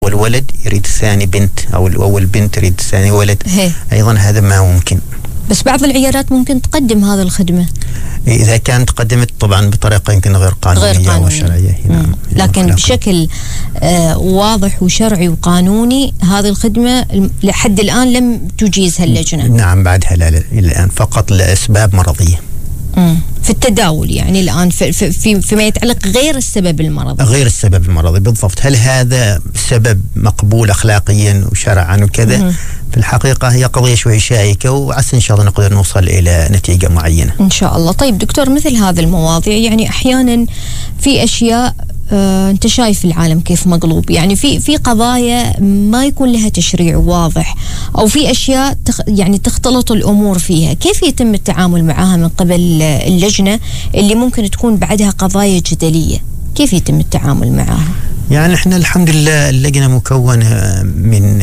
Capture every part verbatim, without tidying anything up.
والولد يريد الثاني بنت، أو الأول بنت تريد الثاني ولد، هي. أيضا هذا ما ممكن. بس بعض العيادات ممكن تقدم هذه الخدمة إذا كانت قدمت طبعا بطريقة يمكن غير قانونية, غير قانونية. وشرعية. نعم. لكن بشكل آه واضح وشرعي وقانوني هذه الخدمة لحد الآن لم تجيزها اللجنة. نعم بعدها لا لا الآن فقط لأسباب مرضية. مم. في التداول يعني الآن في في فيما يتعلق غير السبب المرضي. غير السبب المرضي بالضبط. هل هذا سبب مقبول أخلاقيا وشرعا وكذا؟ مم. في الحقيقة هي قضية شوي شائكة، وعسى إن شاء الله نقدر نوصل إلى نتيجة معينة إن شاء الله. طيب دكتور، مثل هذه المواضيع يعني أحيانا في أشياء آه، أنت شايف العالم كيف مقلوب، يعني في في قضايا ما يكون لها تشريع واضح، أو في أشياء تخ يعني تختلط الأمور فيها، كيف يتم التعامل معها من قبل اللجنة اللي ممكن تكون بعدها قضايا جدلية؟ كيف يتم التعامل معها؟ يعني احنا الحمد لله اللجنة مكونة من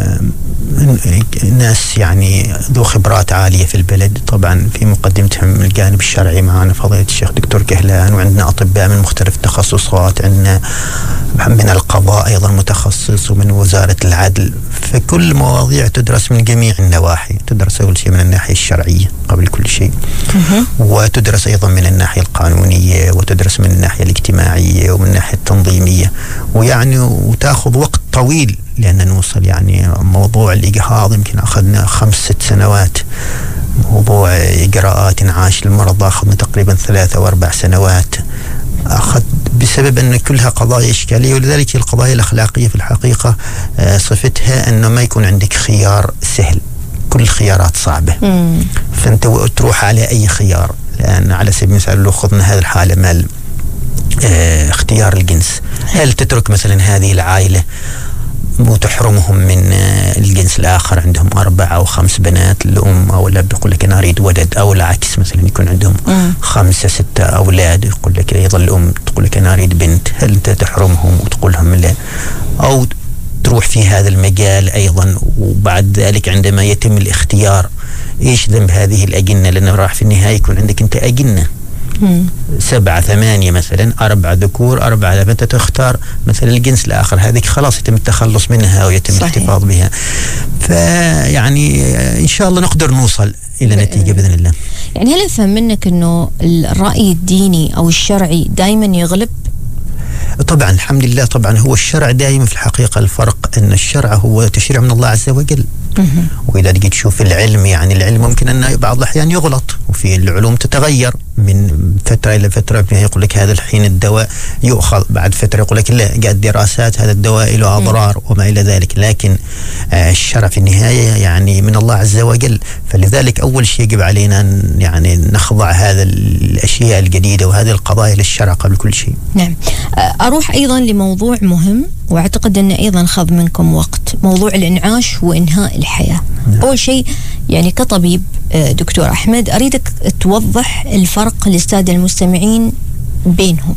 ناس يعني ذو خبرات عالية في البلد، طبعا في مقدمتهم الجانب الشرعي معنا فضيلة الشيخ دكتور كهلان، وعندنا أطباء من مختلف التخصصات، عندنا من القضاء أيضا متخصص، ومن وزارة العدل. فكل مواضيع تدرس من جميع النواحي، تدرس أول شيء من الناحية الشرعية قبل كل شيء، وتدرس أيضا من الناحية القانونية، وتدرس من الناحية الاجتماعية ومن الناحية التنظيمية، ويعني وتأخذ وقت طويل لأن نوصل. يعني موضوع الإجهاض يمكن أخذنا خمس ست سنوات، موضوع إجراءات إنعاش المرضى أخذنا تقريبا ثلاثة أو أربع سنوات، أخذ بسبب أن كلها قضايا إشكالية. ولذلك القضايا الأخلاقية في الحقيقة صفتها أنه ما يكون عندك خيار سهل، كل الخيارات صعبة. مم. فأنت تروح على أي خيار، لأن على سبيل المثال لو أخذنا هذه الحالة مال اه اختيار الجنس، هل تترك مثلا هذه العائلة وتحرمهم من اه الجنس الآخر، عندهم أربع أو خمس بنات، الأم أو الأب يقول لك أنا أريد ولد، أو العكس مثلا يكون عندهم مم. خمسة ستة أولاد يقول لك أيضا الأم تقول لك أنا أريد بنت، هل أنت تحرمهم وتقول لهم لا؟ أو تروح في هذا المجال أيضا، وبعد ذلك عندما يتم الاختيار إيش ذنب هذه الأجنة؟ لأنه راح في النهاية يكون عندك أنت أجنة مم. سبعة ثمانية مثلا، أربعة ذكور أربعة، فأنت تختار مثلا الجنس الآخر، هذه خلاص يتم التخلص منها ويتم الاحتفاظ بها. فيعني إن شاء الله نقدر نوصل إلى نتيجة بإذن الله. يعني هل أفهم منك أنه الرأي الديني أو الشرعي دائما يغلب؟ طبعا الحمد لله. طبعا هو الشرع دائما في الحقيقة الفرق أن الشرع هو تشريع من الله عز وجل، وإذا تجي تشوف العلم، يعني العلم ممكن أن بعض الأحيان يغلط، وفي العلوم تتغير من فترة إلى فترة. يقول لك هذا الحين الدواء يؤخذ، بعد فترة يقول لك لا قاعد دراسات هذا الدواء له أضرار وما إلى ذلك. لكن آه الشرع في النهاية يعني من الله عز وجل، فلذلك أول شيء يجب علينا يعني نخضع هذا الأشياء الجديدة وهذه القضايا للشرع قبل كل شيء. نعم. أروح أيضا لموضوع مهم وأعتقد أنه أيضا خذ منكم وقت، موضوع الإنعاش وإنهاء الحياة. نعم. أول شيء يعني كطبيب دكتور أحمد أريدك توضح الفرق للسادة المستمعين بينهم.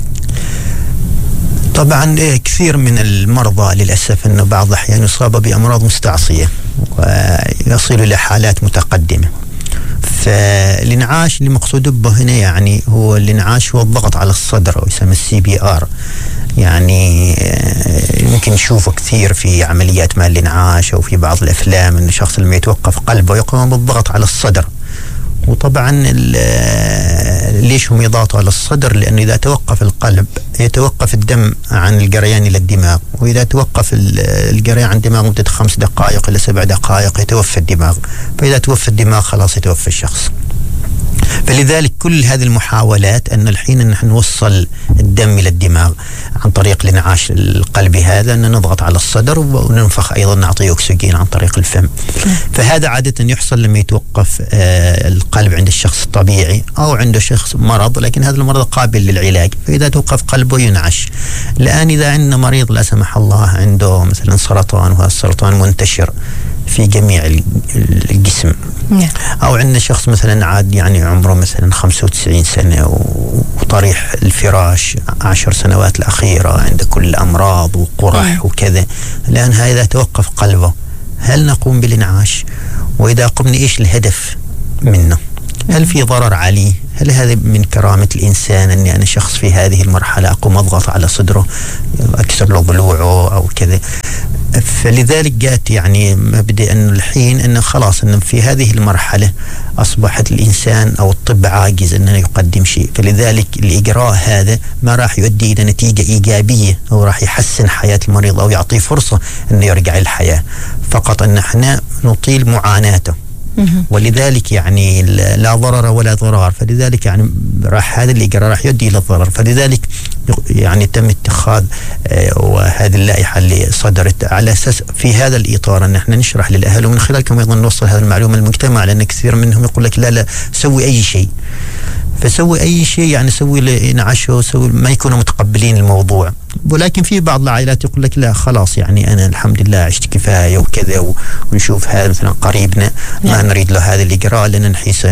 طبعا كثير من المرضى للأسف أنه بعض الأحيان يصاب بأمراض مستعصية ويصل إلى حالات متقدمة. فالإنعاش اللي مقصود به هنا يعني هو الإنعاش هو الضغط على الصدر، ويسمى السي بي آر. يعني يمكن نشوفه كثير في عمليات مال الإنعاش أو في بعض الأفلام أن الشخص لما يتوقف قلبه يقوم بالضغط على الصدر. وطبعا ليش هم يضغطوا على الصدر؟ لأنه إذا توقف القلب يتوقف الدم عن الجريان إلى الدماغ، وإذا توقف الجريان عن الدماغ مدة خمس دقائق إلى سبع دقائق يتوفى الدماغ، فإذا توفى الدماغ خلاص يتوفى الشخص. فلذلك كل هذه المحاولات أن الحين نحن نوصل الدم إلى الدماغ عن طريق الانعاش القلبي هذا، أن نضغط على الصدر وننفخ أيضا نعطيه أكسجين عن طريق الفم. فهذا عادة يحصل لما يتوقف آه القلب عند الشخص الطبيعي أو عند شخص مرض، لكن هذا المرض قابل للعلاج، فإذا توقف قلبه ينعش. الآن إذا عندنا مريض لا سمح الله عنده مثلا سرطان، وهذا السرطان منتشر في جميع الجسم، أو عندنا شخص مثلا عاد يعني عمره مثلا خمسة وتسعين سنة وطريح الفراش عشر سنوات الأخيرة عنده كل الأمراض وقرح وكذا، الآن هذا توقف قلبه، هل نقوم بالإنعاش؟ وإذا قمنا إيش الهدف منه؟ هل في ضرر عليه هل هذا من كرامة الإنسان أني أنا شخص في هذه المرحلة أقوم أضغط على صدره أكسر له ضلوعه أو كذا؟ فلذلك جاءت يعني مبدأ أنه الحين أنه خلاص أنه في هذه المرحلة أصبحت الإنسان أو الطب عاجز أنه يقدم شيء، فلذلك الإجراء هذا ما راح يؤدي إلى نتيجة إيجابية أو راح يحسن حياة المريض أو يعطيه فرصة أنه يرجع للحياة، فقط أن احنا نطيل معاناته. ولذلك يعني لا ضرر ولا ضرار، فلذلك يعني راح هذا الإجراء راح يؤدي إلى الضرر، فلذلك يعني تم اتخاذ آه وهذه اللائحة اللي صدرت على أساس في هذا الإطار أن احنا نشرح للأهل ومن خلالكم أيضا نوصل هذه المعلومة للمجتمع، لأن كثير منهم يقول لك لا لا سوي أي شيء، فسوي أي شيء يعني سوي لنعشه، سوي ما يكونوا متقبلين الموضوع. ولكن في بعض العائلات يقول لك لا خلاص يعني أنا الحمد لله عشت كفاية وكذا، ونشوف هذا مثلا قريبنا ما نريد له هذا الإجراء لأن نحس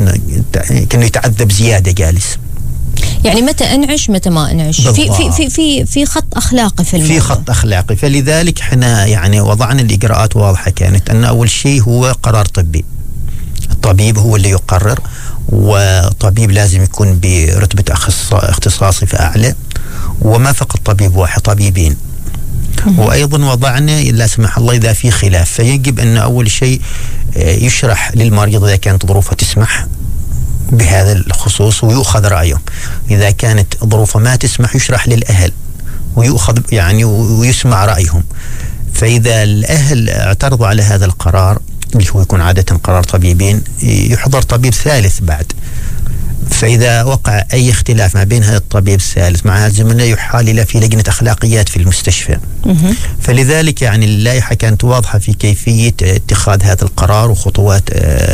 كأنه يتعذب زيادة جالس. يعني متى انعش متى ما انعش، في في في في في خط اخلاقي في الموضوع. في خط اخلاقي، فلذلك احنا يعني وضعنا الاجراءات واضحه، كانت ان اول شيء هو قرار طبي، الطبيب هو اللي يقرر، وطبيب لازم يكون برتبه اختصاصي فاعلى، وما فقط طبيب واحد، طبيبين. وايضا وضعنا لا سمح الله اذا في خلاف فيجب ان اول شيء يشرح للمريض اذا كانت ظروفه تسمح بهذا الخصوص ويؤخذ رأيه، إذا كانت ظروفه ما تسمح يشرح للأهل ويؤخذ يعني ويسمع رأيهم. فإذا الأهل اعترضوا على هذا القرار اللي هو يكون عادة قرار طبيبين، يحضر طبيب ثالث بعد، فإذا وقع أي اختلاف ما بين هذا الطبيب الثالث مع هذا الزملاء يحال إلى في لجنة أخلاقيات في المستشفى. فلذلك يعني اللائحة كانت واضحة في كيفية اتخاذ هذا القرار وخطوات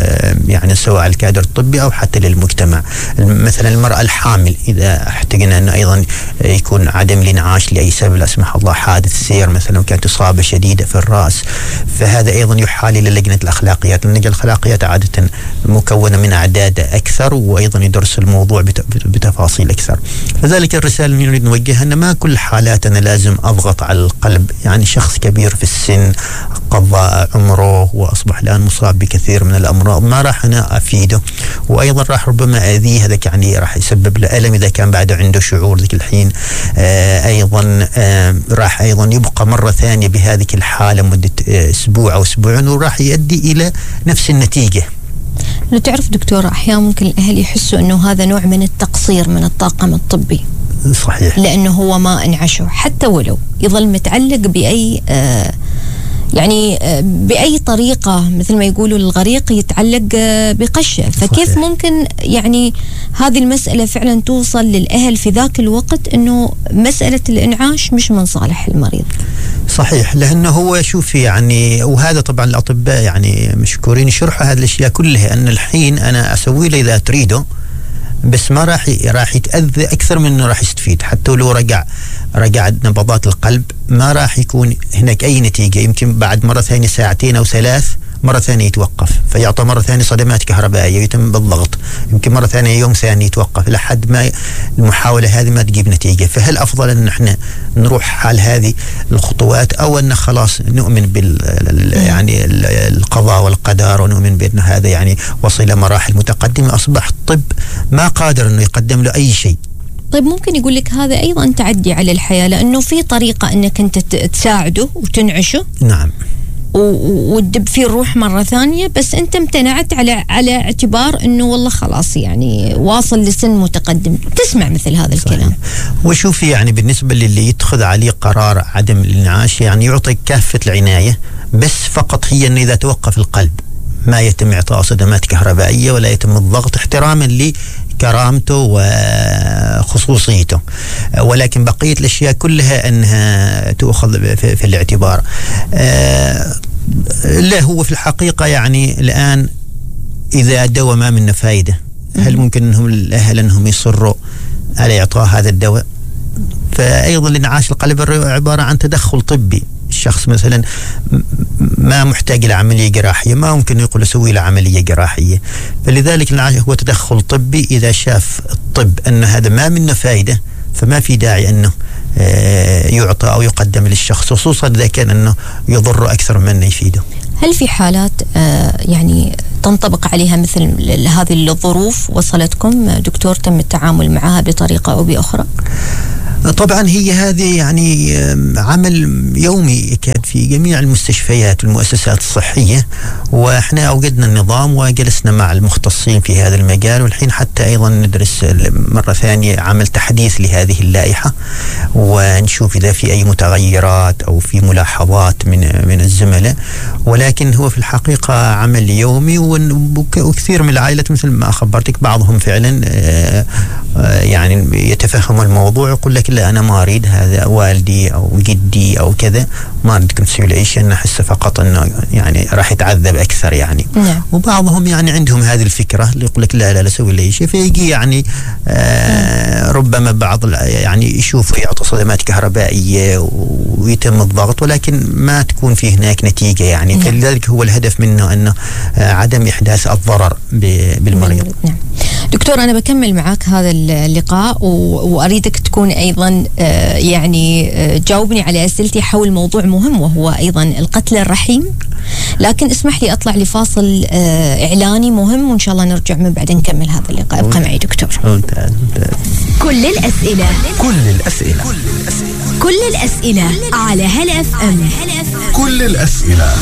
يعني سواء على الكادر الطبي أو حتى للمجتمع. مثلا المرأة الحامل إذا احتجنا أنه أيضا يكون عدم الإنعاش لأي سبب لا سمح الله، حادث سير مثلا كانت إصابة شديدة في الرأس، فهذا أيضا يحال إلى لجنة الأخلاقيات. لجنة الأخلاقيات عادة مكونة من أعداد أكثر وأيضا يدرس الموضوع بتفاصيل أكثر. فذلك الرسالة اللي نريد نوجهها أن ما كل حالات أنا لازم أضغط على القلب، يعني شخص كبير في السن قضى عمره وأصبح الآن مصاب بكثير من الأمراض ما راح أنا أفيده، وأيضا راح ربما أذيه، هذا يعني راح يسبب له ألم إذا كان بعد عنده شعور ذيك الحين. آه أيضا آه راح أيضا يبقى مرة ثانية بهذه الحالة مدة آه أسبوع أو أسبوعين وراح يؤدي إلى نفس النتيجة. لو تعرف دكتور أحيانا ممكن الأهل يحسوا أنه هذا نوع من التقصير من الطاقم الطبي. صحيح. لأنه هو ما انعشه حتى ولو يظل متعلق بأي آه يعني آه بأي طريقة، مثل ما يقولوا الغريق يتعلق آه بقشة. فكيف صحيح. ممكن يعني هذه المسألة فعلا توصل للأهل في ذاك الوقت أنه مسألة الإنعاش مش من صالح المريض؟ صحيح، لأنه هو شوفي يعني وهذا طبعا الأطباء يعني مشكورين يشرحوا هذه الأشياء كلها، أن الحين أنا أسوي له إذا تريده بس ما راح راح يتأذى أكثر من إنه راح يستفيد. حتى لو رجع رجع نبضات القلب ما راح يكون هناك أي نتيجة، يمكن بعد مرة ثانية ساعتين أو ثلاث مرة ثانية يتوقف، فيعطى مرة ثانية صدمات كهربائية ويتم بالضغط، يمكن مرة ثانية يوم ثاني يتوقف لحد ما المحاولة هذه ما تجيب نتيجة. فهل أفضل أن احنا نروح حال هذه الخطوات أو أن خلاص نؤمن بال يعني القضاء والقدر ونؤمن بأن هذا يعني وصل إلى مراحل متقدمة أصبح الطب ما قادر أنه يقدم له أي شيء؟ طيب ممكن يقول لك هذا أيضا تعدي على الحياة، لأنه في طريقة أنك أنت تساعده وتنعشه. نعم. وتدب فيه الروح مرة ثانية، بس أنت امتنعت على على اعتبار أنه والله خلاص يعني واصل لسن متقدم. تسمع مثل هذا صحيح. الكلام. وشوفي يعني بالنسبة للي يتخذ عليه قرار عدم الإنعاش يعني يعطي كافة العناية، بس فقط هي أنه إذا توقف القلب ما يتم إعطاء صدمات كهربائية ولا يتم الضغط احتراما لي كرامته وخصوصيته، ولكن بقية الأشياء كلها أنها تأخذ في, في الاعتبار. آه لا هو في الحقيقة يعني الآن إذا الدواء ما منه فايدة هل ممكن أنهم الأهل أنهم يصروا على إعطاء هذا الدواء؟ فأيضا الانعاش القلب عبارة عن تدخل طبي. الشخص مثلا ما محتاج إلى عملية جراحية ما ممكن يقول أسوي له عملية جراحية، فلذلك الانعاش هو تدخل طبي. إذا شاف الطب أن هذا ما منه فائدة فما في داعي أنه يعطى أو يقدم للشخص، خصوصا إذا كان أنه يضر أكثر من أنه يفيده. هل في حالات يعني تنطبق عليها مثل هذه الظروف وصلتكم دكتور تم التعامل معها بطريقة أو بأخرى؟ طبعا هي هذه يعني عمل يومي كان في جميع المستشفيات والمؤسسات الصحية، وإحنا أوجدنا النظام وجلسنا مع المختصين في هذا المجال، والحين حتى أيضا ندرس مرة ثانية عمل تحديث لهذه اللائحة ونشوف إذا في أي متغيرات أو في ملاحظات من من الزملاء. ولكن هو في الحقيقة عمل يومي، وكثير من العائلات مثل ما أخبرتك بعضهم فعلا يعني يتفهم الموضوع، يقول لك لا أنا ما أريد هذا والدي أو جدي أو كذا، ما أريدكم تسوي لي شيء، أنا أحس فقط أنه يعني راح يتعذب أكثر يعني. نعم. وبعضهم يعني عندهم هذه الفكرة اللي يقول لك لا لا لا سوي لي شيء، فيجي يعني آه ربما بعض يعني يشوف يعطي صدمات كهربائية ويتم الضغط، ولكن ما تكون في هناك نتيجة يعني. نعم. فلذلك هو الهدف منه أنه آه عدم إحداث الضرر بالمريض. نعم. دكتور أنا بكمل معك هذا اللقاء وأريدك تكون أيضا يعني جاوبني على أسئلتي حول موضوع مهم وهو أيضا القتل الرحيم، لكن اسمح لي أطلع لفاصل إعلاني مهم وإن شاء الله نرجع من بعد نكمل هذا اللقاء. ابقى معي دكتور. كل الأسئلة كل الأسئلة كل الأسئلة على هلا اف ام. كل الأسئلة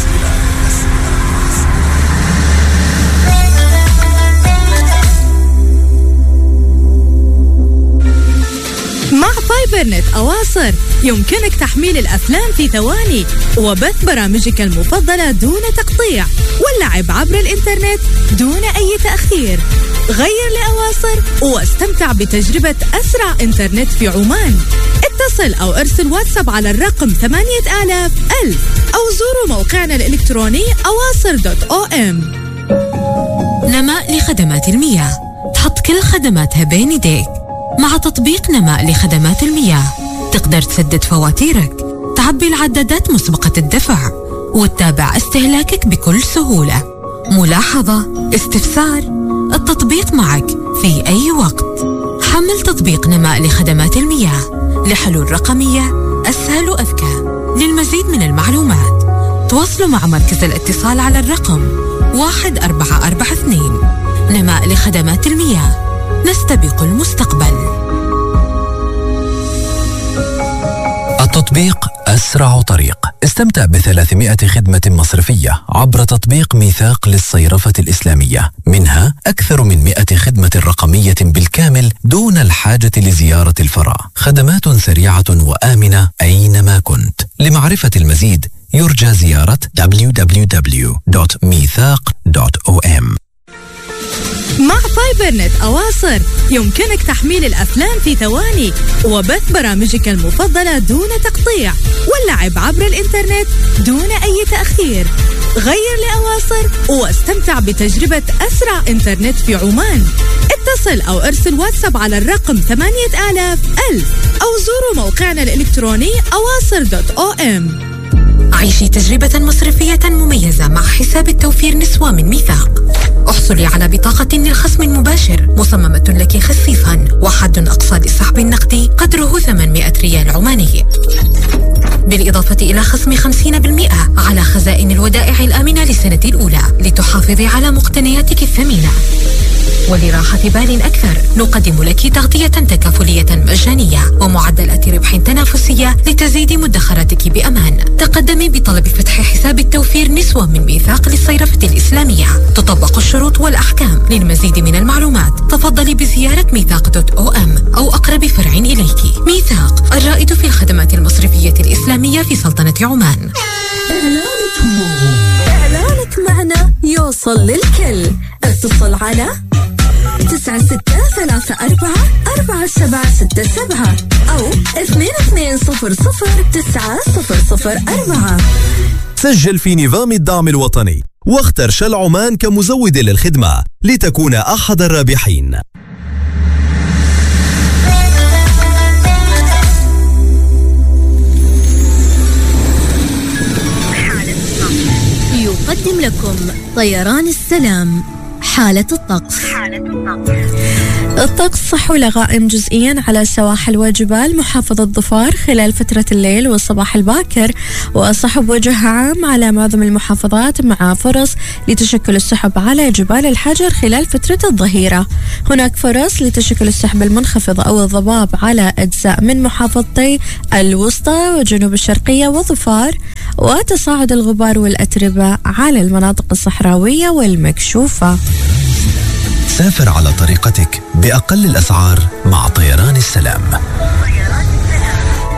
مع فايبرنت أواصر يمكنك تحميل الأفلام في ثواني وبث برامجك المفضلة دون تقطيع واللعب عبر الإنترنت دون أي تأخير. غير لأواصر واستمتع بتجربة أسرع إنترنت في عمان. اتصل أو ارسل واتساب على الرقم ثمانية آلاف ألف أو زوروا موقعنا الإلكتروني أواصر دوت أو إم. نماء لخدمات المياه، تحط كل خدماتها بين يديك. مع تطبيق نماء لخدمات المياه تقدر تسدد فواتيرك، تعبي العدادات مسبقة الدفع، وتتابع استهلاكك بكل سهولة. ملاحظة، استفسار، التطبيق معك في أي وقت. حمل تطبيق نماء لخدمات المياه لحلول رقمية أسهل وأذكى. للمزيد من المعلومات تواصلوا مع مركز الاتصال على الرقم واحد أربعة أربعة اثنين. نماء لخدمات المياه، نستبق المستقبل. التطبيق أسرع طريق. استمتع بثلاثمائة خدمة مصرفية عبر تطبيق ميثاق للصيرفة الإسلامية، منها أكثر من مئة خدمة رقمية بالكامل دون الحاجة لزيارة الفرع. خدمات سريعة وآمنة أينما كنت. لمعرفة المزيد يرجى زيارة دبليو دبليو دبليو دوت ميثاق دوت أو إم. مع فايبرنت أواصر يمكنك تحميل الأفلام في ثواني وبث برامجك المفضلة دون تقطيع واللعب عبر الإنترنت دون أي تأخير. غير لأواصر واستمتع بتجربة أسرع إنترنت في عمان. اتصل أو ارسل واتساب على الرقم ثمانية آلاف ألف أو زوروا موقعنا الإلكتروني أواصر دوت أو إم. عيشي تجربة مصرفية مميزة مع حساب التوفير نسوة من ميثاق. احصلي على بطاقة للخصم المباشر مصممة لك خصيصا، وحد أقصى للسحب النقدي قدره ثمانمائة ريال عماني، بالإضافة إلى خصم خمسين بالمئة على خزائن الودائع الآمنة للسنة الأولى لتحافظي على مقتنياتك الثمينة. ولراحة بال أكثر نقدم لك تغطية تكافلية مجانية ومعدلات ربح تنافسية لتزيد مدخراتك بأمان. تقدمي بطلب فتح حساب التوفير نسوة من ميثاق للصيرفة الإسلامية. تطبق الشروط والأحكام. للمزيد من المعلومات تفضلي بزيارة ميثاق دوت أو إم أو أقرب فرع إليك. ميثاق، الرائد في الخدمات المصرفية الإسلامية في سلطنة عمان. إعلانك معنا يوصل للكل. اتصل على تسعة ستة ثلاثة أربعة أربعة سبعة ستة سبعة أو اثنين اثنين صفر صفر تسعة صفر صفر أربعة. سجل في نظام الدعم الوطني واختر شل عمان كمزود للخدمة لتكون أحد الرابحين. يقدم لكم طيران السلام حالة الطقس. الطقس صحو غائم جزئيا على سواحل وجبال محافظة ظفار خلال فترة الليل والصباح الباكر، وصحو بوجه عام على معظم المحافظات مع فرص لتشكل السحب على جبال الحجر خلال فترة الظهيرة. هناك فرص لتشكل السحب المنخفض أو الضباب على أجزاء من محافظتي الوسطى وجنوب الشرقية وظفار، وتصاعد الغبار والأتربة على المناطق الصحراوية والمكشوفة. سافر على طريقتك بأقل الأسعار مع طيران السلام.